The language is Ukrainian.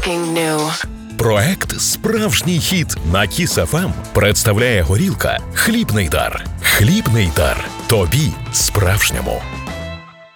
Something new. Проект «Справжній хіт» на Kiss FM представляє горілка «Хлібний дар». Хлібний дар. Тобі справжньому.